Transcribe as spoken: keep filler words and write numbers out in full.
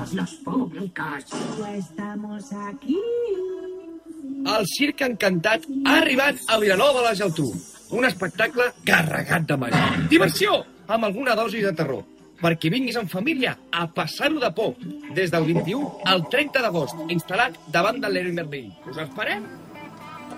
todos los públicos. Estamos aquí. El Circ Encantat ha arribat a Vilanova de la Geltrú. Un espectacle carregat de màgia. Diversió, amb alguna dosi de terror. Perquè vinguis en família a passar-ho de por. Des del vint-i-u al trenta d'agost, instal·lat davant de l'Heroi Merlí. Us esperem!